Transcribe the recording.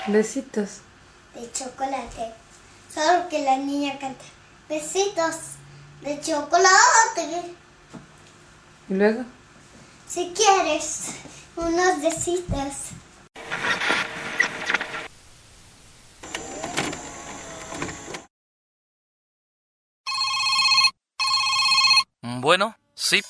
Besitos. de chocolate. Solo que la niña canta besitos de chocolate. ¿Y luego? Si quieres unos besitos. Bueno, sí,